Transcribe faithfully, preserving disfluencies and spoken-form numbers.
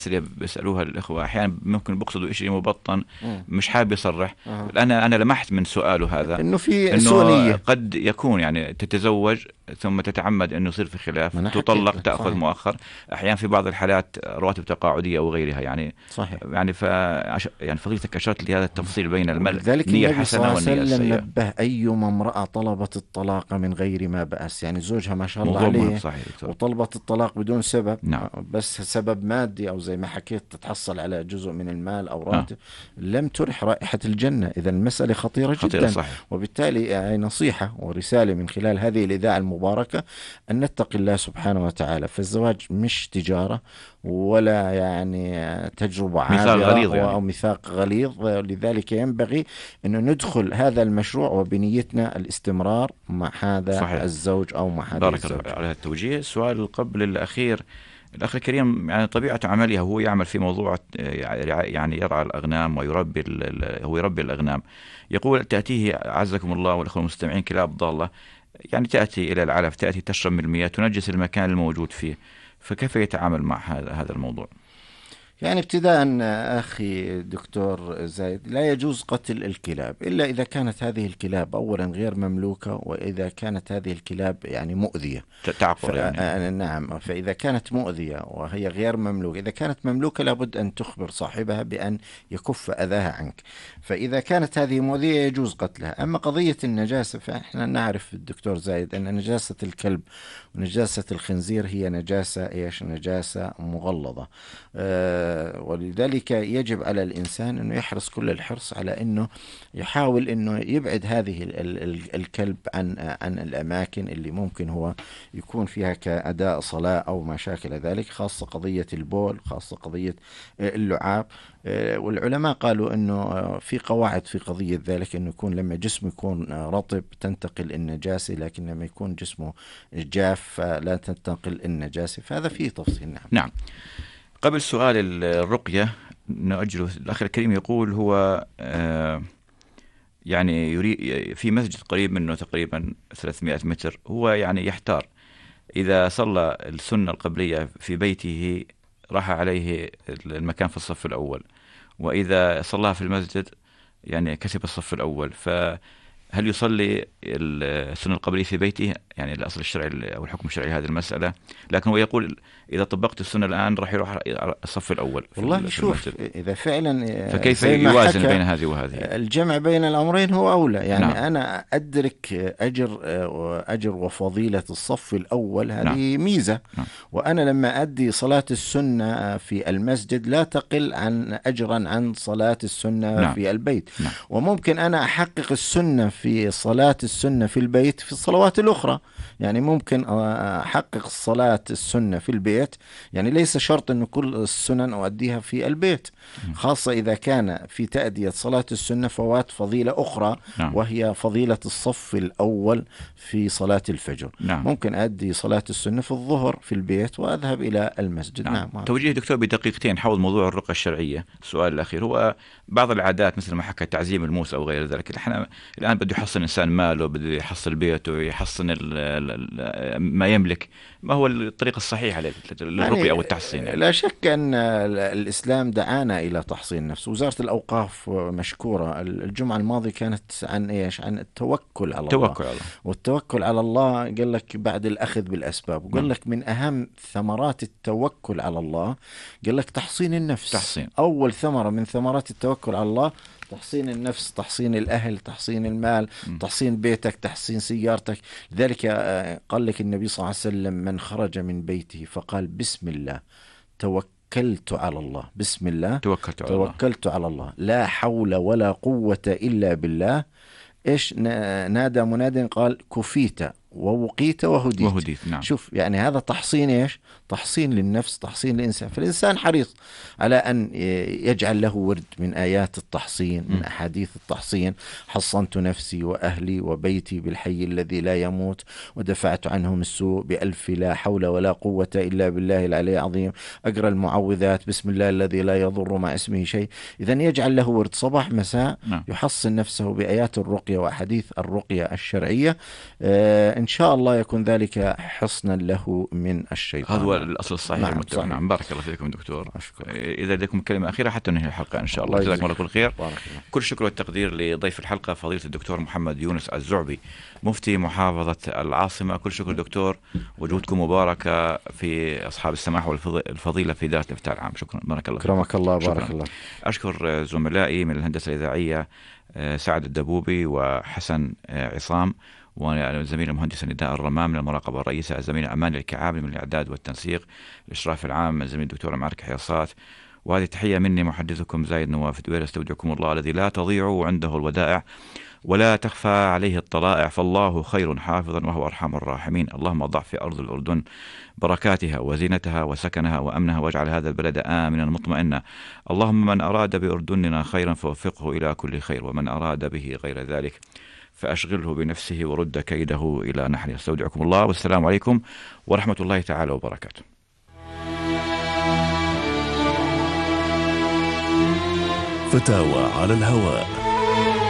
اللي بيسألوها الإخوة أحيانا ممكن بيقصدوا شيء مبطن مم. مش حابب يصرح. أه. أنا أنا لمحت من سؤاله هذا انه في إنه سونية. قد يكون يعني تتزوج ثم تتعمد إنه يصير في خلاف، ما أنا حكيت تطلق لك. تأخذ صحيح. مؤخر، أحيانا في بعض الحالات رواتب تقاعدية أو غيرها يعني. صحيح. يعني ف يعني فضيلتك أشرت لهذا التفصيل بين ولذلك النية النبي صلى الله الحسنة عليه والنية وسلم السيئة. نبه أيما امرأة طلبت الطلاق من غير ما بأس، يعني زوجها ما شاء الله موضوع مهم عليه صحيح دكتور. وطلبت الطلاق بدون سبب، نعم. بس سبب مادي أو زي ما حكيت تتحصل على جزء من المال أو آه. راتب، لم ترح رائحة الجنة. إذا المسألة خطيرة, خطيرة جدا. صحيح. وبالتالي هي نصيحة ورسالة من خلال هذه الإذاعة المباركة أن نتقي الله سبحانه وتعالى. فالزواج مش تجارة ولا يعني تجربة ميثاق عابرة غليظ يعني. أو ميثاق غليظ. لذلك ينبغي أنه ندخل هذا المشروع وبنيتنا الاستمرار مع هذا صحيح. الزوج أو مع هذه بارك الزوجة. الله على التوجيه. السؤال قبل الأخير، الأخ الكريم يعني طبيعة عمله هو يعمل في موضوع يعني يرعى الأغنام ويربي هو يربي الأغنام. يقول تأتيه أعزكم الله والأخوة المستمعين كلاب ضالة، يعني تأتي إلى العلف، تأتي تشرب من المياه، تنجس المكان الموجود فيه، فكيف يتعامل مع هذا هذا الموضوع؟ يعني ابتداء أخي دكتور زايد، لا يجوز قتل الكلاب إلا إذا كانت هذه الكلاب أولا غير مملوكة، وإذا كانت هذه الكلاب يعني مؤذية. تعقر يعني. نعم. فإذا كانت مؤذية وهي غير مملوكة، إذا كانت مملوكة لابد أن تخبر صاحبها بأن يكف أذاها عنك. فإذا كانت هذه مؤذية يجوز قتلها. أما قضية النجاسة فإحنا نعرف الدكتور زايد أن نجاسة الكلب ونجاسة الخنزير هي نجاسة إيش؟ نجاسة مغلظة. أه ولذلك يجب على الإنسان أنه يحرص كل الحرص على أنه يحاول أنه يبعد هذه الكلب عن عن الأماكن اللي ممكن هو يكون فيها كأداء صلاة أو ما شاكل ذلك، خاصة قضية البول، خاصة قضية اللعاب. والعلماء قالوا أنه في قواعد في قضية ذلك، أنه يكون لما جسمه يكون رطب تنتقل النجاسة، لكن لما يكون جسمه جاف لا تنتقل النجاسة. فهذا فيه تفصيل. نعم. نعم. قبل سؤال الرقية نأجله، الأخ الكريم يقول هو آه يعني يريد في مسجد قريب منه تقريبا ثلاثمائة متر، هو يعني يحتار إذا صلى السنة القبلية في بيته راح عليه المكان في الصف الأول، وإذا صلاها في المسجد يعني كسب الصف الأول، فهل يصلي السنة القبلية في بيته؟ يعني الأصل الشرعي أو الحكم الشرعي هذه المسألة، لكن هو يقول إذا طبقت السنة الآن راح يروح الصف الأول. والله شوف، إذا فعلا فكيف يوازن بين هذه وهذه؟ الجمع بين الأمرين هو أولى. يعني نعم. أنا أدرك أجر أجر وفضيلة الصف الأول، هذه نعم. ميزة. نعم. وأنا لما أدي صلاة السنة في المسجد لا تقل عن أجرا عن صلاة السنة نعم. في البيت. نعم. وممكن أنا أحقق السنة في صلاة السنة في البيت في الصلوات الأخرى. يعني ممكن أحقق صلاة السنة في البيت، يعني ليس شرط أن كل السنن أؤديها في البيت، خاصة إذا كان في تأدية صلاة السنة فوات فضيلة أخرى نعم. وهي فضيلة الصف الأول في صلاة الفجر. نعم. ممكن أدي صلاة السنة في الظهر في البيت وأذهب إلى المسجد. نعم. نعم. توجيه دكتور بدقيقتين حول موضوع الرقى الشرعية. السؤال الأخير هو بعض العادات مثل ما حكى تعزيم الموس أو غير ذلك، احنا الآن بده يحصن الإنسان ماله، بده يحصن بيته، يحصن ما يملك، ما هو الطريقة الصحيحة للرقية يعني أو التحصين؟ يعني. لا شك أن الإسلام دعانا إلى تحصين النفس. وزارة الأوقاف مشكورة، الجمعة الماضية كانت عن إيش؟ عن التوكل على التوكل الله. الله. والتوكل على الله قال لك بعد الأخذ بالأسباب، وقال لك من أهم ثمرات التوكل على الله قال لك تحصين النفس. تحصين. أول ثمرة من ثمرات التوكل على الله تحصين النفس، تحصين الأهل، تحصين المال، م. تحصين بيتك، تحصين سيارتك. لذلك قال لك النبي صلى الله عليه وسلم من خرج من بيته فقال بسم الله توكلت على الله، بسم الله توكلت على, توكلت الله. على الله لا حول ولا قوة إلا بالله. إيش نادى مناد قال كفيت ووقيت وهديت, وهديت. نعم. شوف يعني هذا تحصين إيش؟ تحصين للنفس، تحصين للإنسان. فالإنسان حريص على أن يجعل له ورد من آيات التحصين، من أحاديث التحصين. حصنت نفسي وأهلي وبيتي بالحي الذي لا يموت ودفعت عنهم السوء بألف لا حول ولا قوة إلا بالله العلي العظيم. أقرأ المعوذات بسم الله الذي لا يضر مع اسمه شيء. إذن يجعل له ورد صباح مساء. نعم. يحصن نفسه بآيات الرقية وأحاديث الرقية الشرعية. آه إن شاء الله يكون ذلك حصنا له من الشيطان. هذا هو الأصل الصحيح. نعم المتبع. صحيح. نعم. بارك الله فيكم دكتور. أشكر. إذا لديكم كلمة أخيرة حتى ننهي الحلقة إن شاء الله. الله جزاكم الله كل خير. بارك الله. كل الشكر والتقدير لضيف الحلقة فضيلة الدكتور محمد يونس الزعبي مفتي محافظة العاصمة. كل شكر دكتور، وجودكم مباركة في أصحاب السماح والفضيلة في دائرة الإفتاء العام. شكرا. بارك الله. أكرمك الله. بارك شكرا. الله. أشكر زملائي من الهندسة الإذاعية سعد الدبوبي وحسن عصام، وزميل المهندس نداء الرمام من المراقبة الرئيسة، الزميل أمان الكعابي من الإعداد والتنسيق، الإشراف العام الزميل الدكتور معرك حياصات. وهذه تحية مني محدثكم زايد نواف دوير، استودعكم الله الذي لا تضيع عنده الودائع ولا تخفى عليه الطلائع، فالله خير حافظا وهو أرحم الراحمين. اللهم ضع في أرض الأردن بركاتها وزينتها وسكنها وأمنها، واجعل هذا البلد آمنا مطمئنا. اللهم من أراد بأردننا خيرا فوفقه إلى كل خير، ومن أراد به غير ذلك فأشغله بنفسه ورد كيده إلى نحره. استودعكم الله، والسلام عليكم ورحمة الله تعالى وبركاته. فتاوى على الهواء.